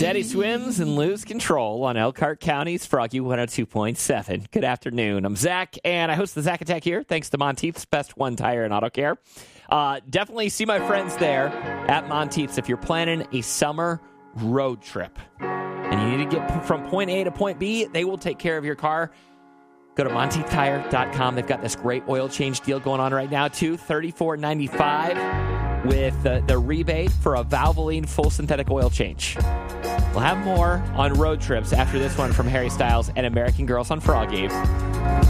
Steady swims and lose control on Elkhart County's Froggy 102.7. Good afternoon. I'm Zach, and I host the Zach Attack here, thanks to Monteith's Best One Tire and Auto Care. Definitely see my friends there at Monteith's if you're planning a summer road trip. And you need to get from point A to point B, they will take care of your car. Go to MonteithTire.com. They've got this great oil change deal going on right now, too. $34.95 with the rebate for a Valvoline full synthetic oil change. We'll have more on road trips after this one from Harry Styles and American Girls on Froggy.